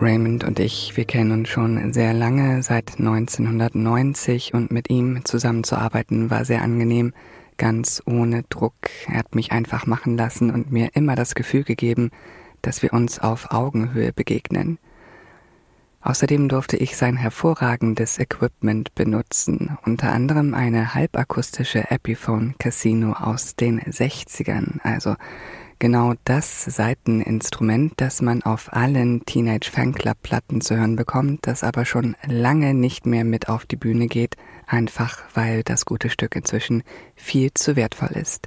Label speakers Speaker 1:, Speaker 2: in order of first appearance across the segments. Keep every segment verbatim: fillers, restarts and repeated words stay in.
Speaker 1: Raymond und ich, wir kennen uns schon sehr lange, seit neunzehnhundertneunzig, und mit ihm zusammenzuarbeiten war sehr angenehm, ganz ohne Druck. Er hat mich einfach machen lassen und mir immer das Gefühl gegeben, dass wir uns auf Augenhöhe begegnen. Außerdem durfte ich sein hervorragendes Equipment benutzen, unter anderem eine halbakustische Epiphone Casino aus den sechzigern, also genau das Saiteninstrument, das man auf allen Teenage Fanclub-Platten zu hören bekommt, das aber schon lange nicht mehr mit auf die Bühne geht, einfach weil das gute Stück inzwischen viel zu wertvoll ist.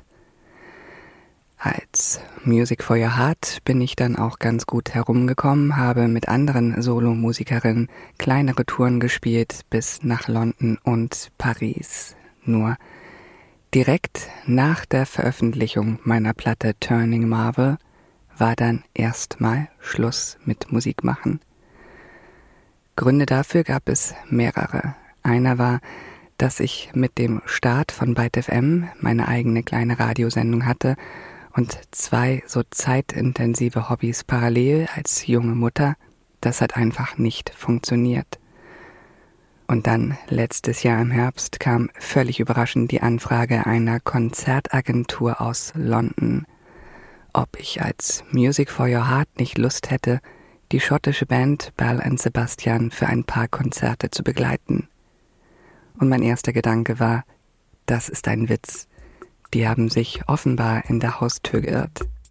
Speaker 1: Als Music for Your Heart bin ich dann auch ganz gut herumgekommen, habe mit anderen Solomusikerinnen kleinere Touren gespielt bis nach London und Paris. Nur direkt nach der Veröffentlichung meiner Platte Turning Marvel war dann erstmal Schluss mit Musik machen. Gründe dafür gab es mehrere. Einer war, dass ich mit dem Start von Byte F M meine eigene kleine Radiosendung hatte und zwei so zeitintensive Hobbys parallel als junge Mutter, das hat einfach nicht funktioniert. Und dann, letztes Jahr im Herbst, kam völlig überraschend die Anfrage einer Konzertagentur aus London, ob ich als Music for Your Heart nicht Lust hätte, die schottische Band Belle and Sebastian für ein paar Konzerte zu begleiten. Und mein erster Gedanke war, das ist ein Witz. Die haben sich offenbar in der Haustür geirrt.